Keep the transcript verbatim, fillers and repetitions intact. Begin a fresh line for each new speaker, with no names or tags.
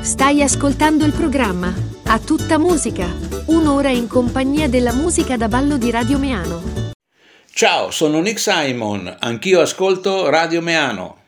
Stai ascoltando il programma A Tutta Musica, un'ora in compagnia della musica da ballo di Radio Meano.
Ciao, sono Nick Simon, anch'io ascolto Radio Meano.